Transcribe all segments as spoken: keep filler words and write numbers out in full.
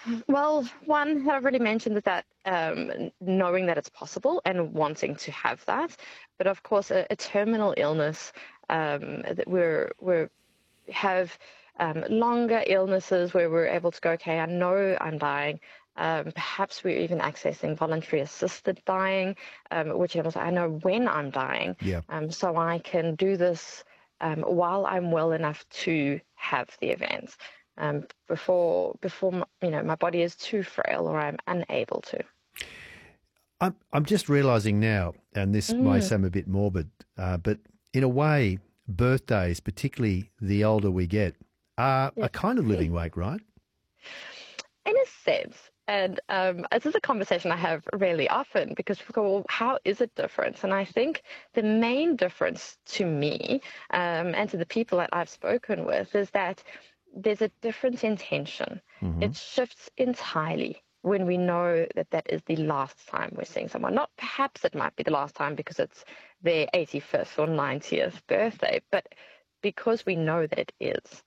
Well, one that I've already mentioned is that um, n- knowing that it's possible and wanting to have that, but of course, a, a terminal illness um, that we're we're have um, longer illnesses where we're able to go, okay, I know I'm dying. Um, perhaps we're even accessing voluntary assisted dying, um, which enables I know when I'm dying, Yeah. um, so I can do this um, while I'm well enough to have the event. Um, before, before m- you know, my body is too frail or I'm unable to. I'm, I'm just realizing now, and this may Mm, seem a bit morbid, uh, but in a way, birthdays, particularly the older we get, are yeah. a kind of living wake, right? In a sense. And um, this is a conversation I have really often because people go, well, how is it different? And I think the main difference to me um, and to the people that I've spoken with is that there's a different intention. Hmm. It shifts entirely when we know that that is the last time we're seeing someone. Not perhaps it might be the last time because it's their eighty-fifth or ninetieth birthday, but because we know that it is.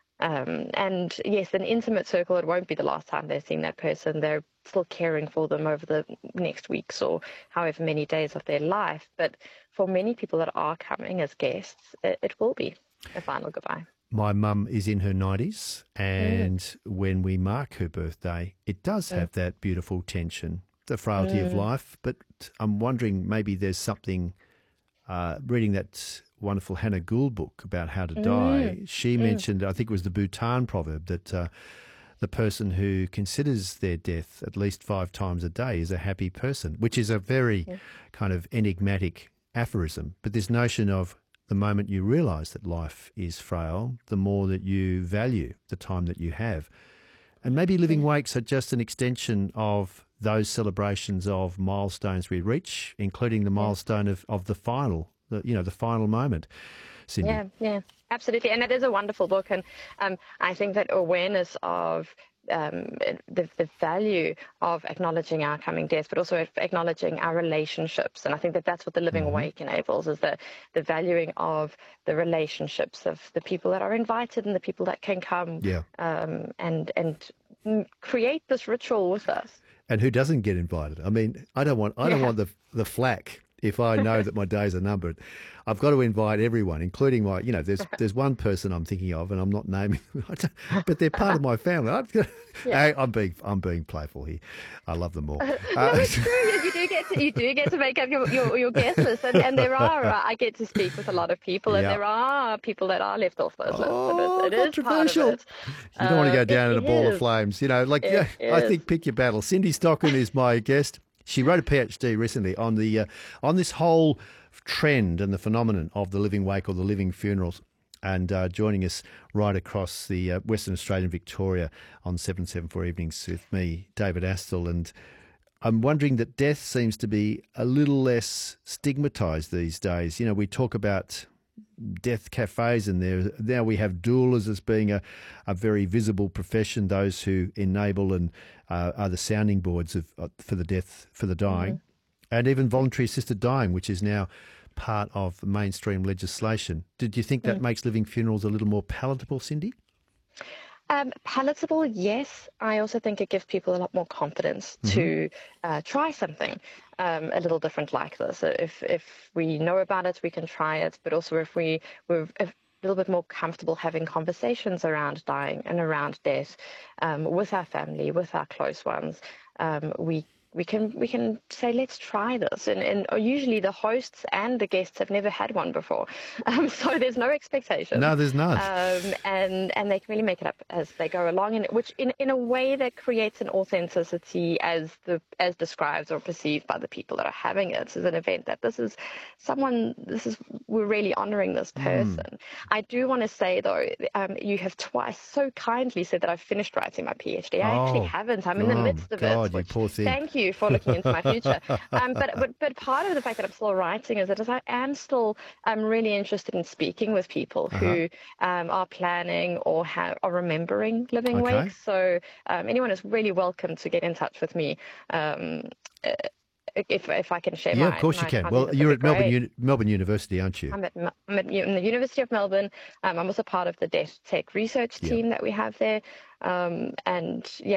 Um, and yes, an intimate circle, it won't be the last time they're seeing that person. They're still caring for them over the next weeks or however many days of their life. But for many people that are coming as guests, it, it will be a final goodbye. My mum is in her nineties, Mm, and when we mark her birthday, it does mm, have that beautiful tension, the frailty of mm, life. But I'm wondering maybe there's something, uh, reading that wonderful Hannah Gould book about how to mm, die, she mm. mentioned, I think it was the Bhutan proverb, that uh, the person who considers their death at least five times a day is a happy person, which is a very Yeah. kind of enigmatic aphorism. But this notion of the moment you realise that life is frail, the more that you value the time that you have. And maybe living Yeah. wakes are just an extension of those celebrations of milestones we reach, including the Yeah. milestone of, of the final, the, you know, the final moment, Cindy. Yeah, yeah, absolutely. And it is a wonderful book. And um, I think that awareness of um, the, the value of acknowledging our coming deaths, but also acknowledging our relationships. And I think that that's what the Living Hmm. Awake enables is the, the valuing of the relationships of the people that are invited and the people that can come Yeah. um, and, and mm, create this ritual with us. And who doesn't get invited? I mean, I don't want I don't Yeah. want the the flack if I know that my days are numbered. I've got to invite everyone, including my, you know, there's there's one person I'm thinking of, and I'm not naming, but they're part of my family. I've got, Yeah. hey, I'm being I'm being playful here. I love them all. No, Uh, it's true. You, you do get to, you do get to make up your, your, your guest list, and, and there are. Uh, I get to speak with a lot of people, and yeah. there are people that are left off those lists, and it's, Oh, it is part of controversial. it. You don't want to Um, go it down in a ball of is. flames. You know, like, It yeah, I is. think pick your battle. Cindy Stockton is my guest. She wrote a PhD recently on the uh, on this whole trend and the phenomenon of the living wake or the living funerals. And uh, joining us right across the uh, Western Australia and Victoria on seven seventy-four Evenings with me, David Astle. And I'm wondering that death seems to be a little less stigmatised these days. You know, we talk about death cafes, and there now we have doulas as being a, a very visible profession. Those who enable and uh, are the sounding boards of uh, for the death for the Hmm. dying, and even voluntary assisted dying, which is now part of mainstream legislation. Did you think that makes living funerals a little more palatable, Cindy? Um, palatable, yes. I also think it gives people a lot more confidence Hmm. to uh, try something um, a little different like this. If if we know about it, we can try it. But also, if we we're a little bit more comfortable having conversations around dying and around death um, with our family, with our close ones, um, we we can we can say let's try this. And and usually the hosts and the guests have never had one before, um, so there's no expectations No, there's none. um, and and they can really make it up as they go along, and which in in a way that creates an authenticity as the as described or perceived by the people that are having it as an event that this is someone this is we're really honoring this Mm. person. I do want to say though, um, you have twice so kindly said that I've finished writing my PhD. I actually Oh, haven't. I'm in the oh midst of it, God, you which poor thing. thank you for looking into my future. Um, but but but part of the fact that I'm still writing is that as I am still I'm really interested in speaking with people Uh-huh. who um, are planning or have, are remembering living Okay. wakes. So um, anyone is really welcome to get in touch with me. Um, uh, if if I can share Yeah, of my, course you my can. content, Well, that would you're be at Melbourne great. Uni- Melbourne University, aren't you? I'm at, Mel- I'm at U- in the University of Melbourne. Um, I'm also part of the Death Tech research Yeah. team that we have there. Um, and yeah,